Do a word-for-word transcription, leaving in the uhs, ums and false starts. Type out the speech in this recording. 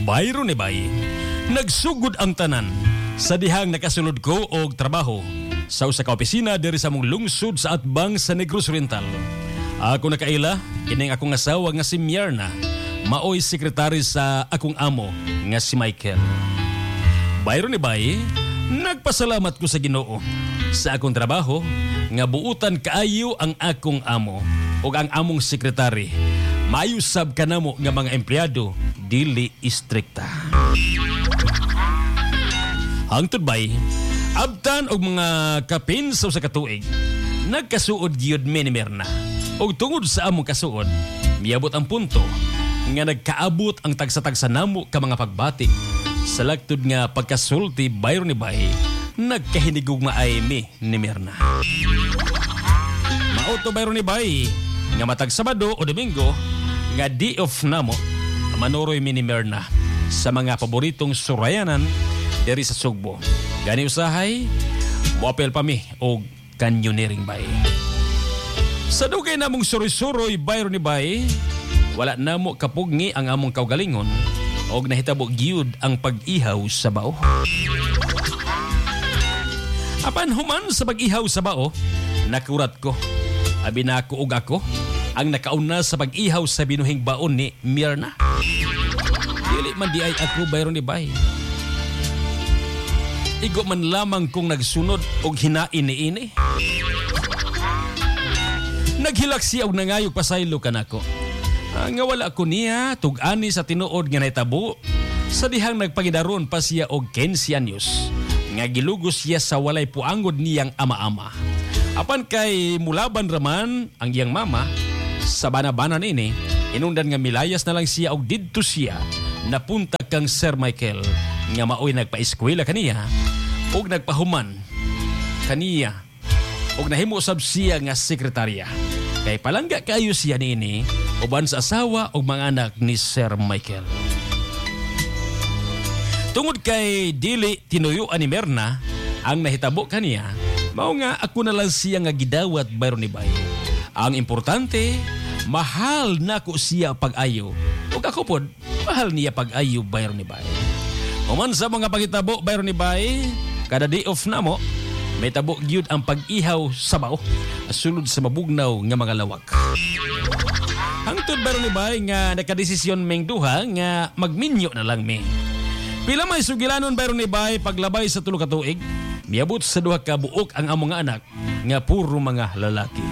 Bayro ni bay, nagsugod ang tanan sa dihang nakasulod ko og trabaho sa usa ka opisina diri sa mong lungsod sa atbang sa Negros Oriental. Ako nakaila, kining akong asawa nga si Mierna, maoy sekretary sa akong amo nga si Michael. Bayro ni bay, nagpasalamat ko sa Ginoo sa akong trabaho nga buutan kaayo ang akong amo ug ang among sekretary. Mayusab kanamo nga mga empleyado dili istrikta. Hangtod bay, abtan og mga kapin sa usa ka tuig, nagkasuod gyud mi ni Mierna. Og tungod sa among kasuod, miabot ang punto nga nagkaabot ang tagsa-tagsa namo ka mga pagbati. Sa lagtod nga pagkasulti bayro ni bay, nagkahinigog maay mi ni Mierna. Mauto bayro ni bay, nga matag Sabado o Domingo, nga day off namo, manuroy mi ni Mierna sa mga paboritong surayanan diri sa Sugbo. Gani usahay, moapel pa mi o canyoneering bay. Sa dugay namong suroy-suroy bayro ni bay, wala namo kapugni ang among kaugalingon og nahitabo gyud ang pag-ihaw sa bao. Apan human sa pag-ihaw sa bao, nakurat ko, abi na ako og ako ang nakauna sa pag-ihaw sa binuhing baon ni Mierna. Dili man di ay ako bayro ni bay. Igo man lamang kung nagsunod og hinain ni ini. Naghilak siya og nangayog pasaylo kanako. Ah, nga wala ko niya tug-ani sa tinuod nga nahitabo sa dihang nagpagidaron pa siya og quince anyos nga gilugos siya sa walay puangod niyang ama-ama. Apan kay mulaban raman ang iyang mama sa bana-bana nini, inundan nga milayas na lang siya og didto siya napunta kang Sir Michael nga maoy nagpa-eskwela kaniya og nagpahuman kaniya og nahimo sab siya nga sekretarya. Kay palangga kayo siya nini uban sa asawa og mga anak ni Sir Michael. Tungod kay dili tinuyuan ni Mierna ang nahitabo kaniya, mao nga ako na lang siya nga gidawat bayro ni bay. Ang importante, mahal nako siya pag-ayo. Ug ako pod, mahal niya pag-ayo bayro ni bay. Human sa mga pagitabo bayro ni bay, kada day off namo, may tabo gyud ang pag-ihaw sa bao sulod sa mabugnaw nga mga lawak. Hangtod bayro ni bay nga nakadesisyon ming duha nga magminyo na lang mi. Pila may sugilanon bayro ni bay paglabay sa tulo ka tuig, miabot sa duha ka buok ang among anak nga puro mga lalaki.